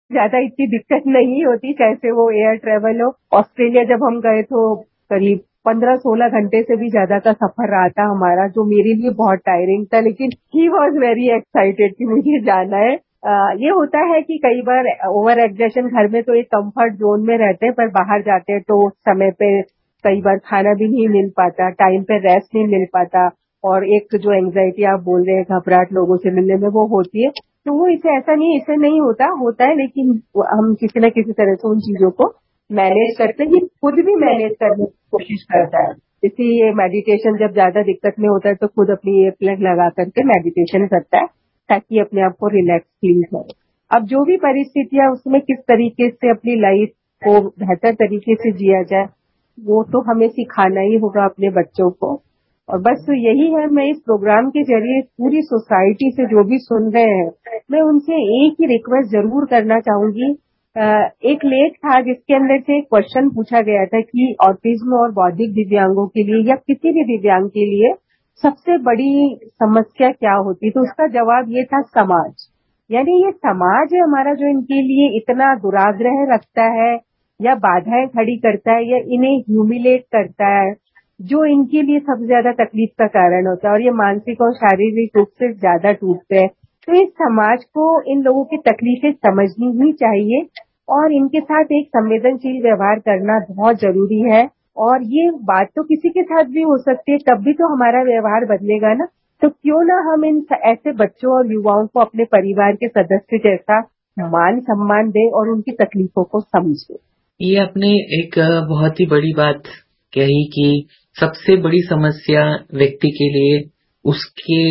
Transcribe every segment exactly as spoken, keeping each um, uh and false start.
ज्यादा इतनी दिक्कत नहीं होती, जैसे वो एयर ट्रेवल हो। ऑस्ट्रेलिया जब हम गए तो करीब पंद्रह सोलह घंटे से भी ज्यादा का सफर रहा था हमारा, जो मेरे लिए बहुत टायरिंग था, लेकिन ही वॉज वेरी एक्साइटेड कि मुझे जाना है। आ, ये होता है कि कई बार ओवर एग्जेशन, घर में तो एक कंफर्ट जोन में रहते हैं, पर बाहर जाते हैं तो समय पे कई बार खाना भी नहीं मिल पाता, टाइम पे रेस्ट नहीं मिल पाता, और एक जो एंग्जाइटी आप बोल रहे हैं, घबराहट लोगों से मिलने में, वो होती है। तो वो इसे ऐसा नहीं, इसे नहीं होता होता है, लेकिन हम किसी न किसी तरह से उन चीजों को मैनेज करते हैं। ये खुद भी मैनेज करने की कोशिश करता है। जैसे ये मेडिटेशन जब ज्यादा दिक्कत में होता है तो खुद अपनी ईयर प्लग लगा करके मेडिटेशन करता है, ताकि अपने आप को रिलैक्स फील करे। अब जो भी परिस्थितियां, उसमें किस तरीके से अपनी लाइफ को बेहतर तरीके से जिया जाए, वो तो हमें सिखाना ही होगा अपने बच्चों को। और बस यही है, मैं इस प्रोग्राम के जरिए पूरी सोसाइटी से जो भी सुन रहे हैं, मैं उनसे एक ही रिक्वेस्ट जरूर करना चाहूंगी। एक लेख था जिसके अंदर से एक क्वेश्चन पूछा गया था कि ऑटिज्म और बौद्धिक दिव्यांगों के लिए या किसी भी दिव्यांग के लिए सबसे बड़ी समस्या क्या होती, तो उसका जवाब ये था, समाज। यानी ये समाज है हमारा जो इनके लिए इतना दुराग्रह रखता है, या बाधाएं खड़ी करता है, या इन्हें ह्यूमिलेट करता है, जो इनके लिए सबसे ज्यादा तकलीफ का कारण होता है, और ये मानसिक और शारीरिक रूप से ज्यादा टूटते हैं। तो इस समाज को इन लोगों की तकलीफें समझनी ही चाहिए, और इनके साथ एक संवेदनशील व्यवहार करना बहुत जरूरी है। और ये बात तो किसी के साथ भी हो सकती है, तब भी तो हमारा व्यवहार बदलेगा ना। तो क्यों ना हम इन ऐसे बच्चों और युवाओं को अपने परिवार के सदस्य जैसा मान सम्मान दें और उनकी तकलीफों को समझें। ये आपने एक बहुत ही बड़ी बात कही कि सबसे बड़ी समस्या व्यक्ति के लिए उसके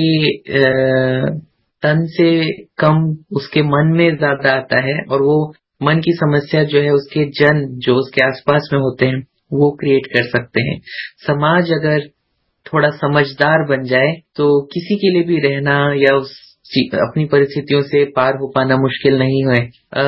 तन से कम उसके मन में ज्यादा आता है, और वो मन की समस्या जो है उसके जन जो उसके आसपास में होते हैं वो क्रिएट कर सकते हैं। समाज अगर थोड़ा समझदार बन जाए तो किसी के लिए भी रहना या उस अपनी परिस्थितियों से पार हो पाना मुश्किल नहीं है।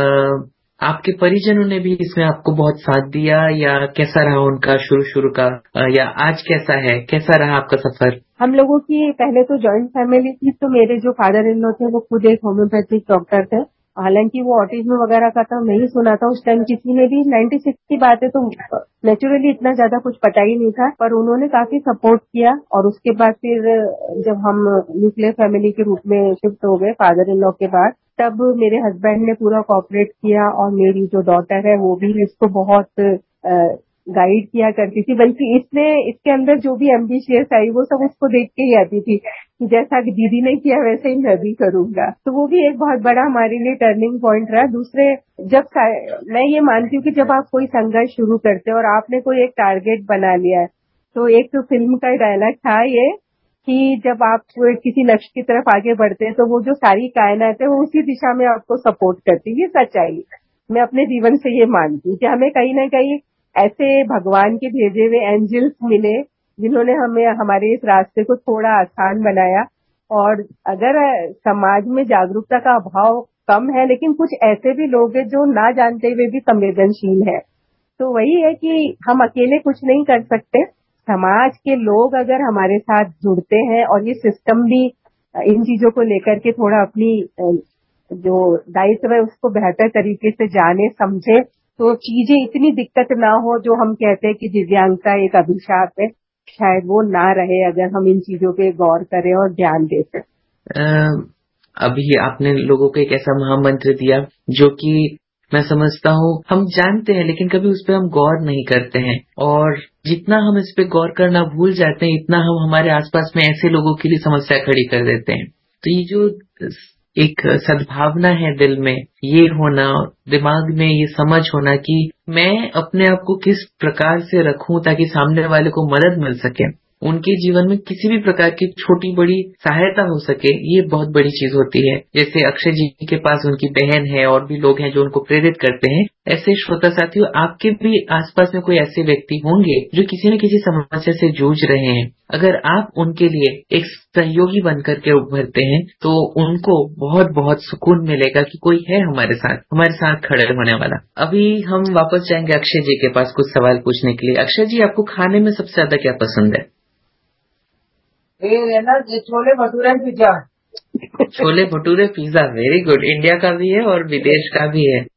आपके परिजनों ने भी इसमें आपको बहुत साथ दिया, या कैसा रहा उनका शुरू शुरू का, या आज कैसा है, कैसा रहा आपका सफर? हम लोगों की पहले तो जॉइंट फैमिली थी, तो मेरे जो फादर इन लॉ थे वो खुद एक होम्योपैथिक डॉक्टर थे। हालांकि वो ऑटिज्म वगैरह का तो नहीं सुना था उस टाइम किसी ने भी, नाइन्टी सिक्स की बात है, तो नेचुरली इतना ज्यादा कुछ पता ही नहीं था, पर उन्होंने काफी सपोर्ट किया। और उसके बाद फिर जब हम न्यूक्लियर फैमिली के रूप में शिफ्ट हो गए फादर इन लॉ के बाद, तब मेरे हस्बैंड ने पूरा कोऑपरेट किया, और मेरी जो डॉटर है वो भी इसको बहुत गाइड किया करती थी। बल्कि इसने इसके अंदर जो भी एम्बिशियस आई वो सब उसको देख के ही आती थी कि जैसा कि दीदी ने किया वैसे ही मैं भी करूंगा। तो वो भी एक बहुत बड़ा हमारे लिए टर्निंग पॉइंट रहा। दूसरे, जब मैं ये मानती हूँ कि जब आप कोई संघर्ष शुरू करते हो और आपने कोई एक टारगेट बना लिया है, तो एक तो फिल्म का डायलॉग था ये कि जब आप किसी लक्ष्य की तरफ आगे बढ़ते हैं तो वो जो सारी कायनात है वो उसी दिशा में आपको सपोर्ट करती है। ये सच्चाई मैं अपने जीवन से ये मानती हूँ कि हमें कहीं ना कहीं ऐसे भगवान के भेजे हुए एंजल्स मिले जिन्होंने हमें हमारे इस रास्ते को थोड़ा आसान बनाया। और अगर समाज में जागरूकता का अभाव कम है, लेकिन कुछ ऐसे भी लोग हैं जो ना जानते हुए भी संवेदनशील है, तो वही है कि हम अकेले कुछ नहीं कर सकते। समाज के लोग अगर हमारे साथ जुड़ते हैं और ये सिस्टम भी इन चीजों को लेकर के थोड़ा अपनी जो दायित्व है उसको बेहतर तरीके से जाने समझे, तो चीजें इतनी दिक्कत ना हो। जो हम कहते हैं कि दिव्यांगता एक अभिशाप है, शायद वो ना रहे अगर हम इन चीजों पे गौर करें और ध्यान दें। अभी आपने लोगों को एक ऐसा महामंत्र दिया जो कि मैं समझता हूँ हम जानते हैं, लेकिन कभी उस पर हम गौर नहीं करते हैं, और जितना हम इस पे गौर करना भूल जाते हैं इतना हम हमारे आसपास में ऐसे लोगों के लिए समस्या खड़ी कर देते हैं। तो ये जो एक सद्भावना है दिल में, ये होना, दिमाग में ये समझ होना कि मैं अपने आप को किस प्रकार से रखूं ताकि सामने वाले को मदद मिल सके, उनके जीवन में किसी भी प्रकार की छोटी बड़ी सहायता हो सके, ये बहुत बड़ी चीज होती है। जैसे अक्षय जी के पास उनकी बहन है और भी लोग हैं जो उनको प्रेरित करते हैं, ऐसे श्रोता साथियों आपके भी आसपास में कोई ऐसे व्यक्ति होंगे जो किसी न किसी समस्या से जूझ रहे हैं। अगर आप उनके लिए एक सहयोगी बनकर के उभरते हैं तो उनको बहुत बहुत सुकून मिलेगा कि कोई है हमारे साथ हमारे साथ खड़े होने वाला। अभी हम वापस जाएंगे अक्षय जी के पास कुछ सवाल पूछने के लिए। अक्षय जी, आपको खाने में सबसे ज्यादा क्या पसंद है? ये ना chole bhature pizza. Chole bhature pizza, very good. India का भी है और विदेश का भी है।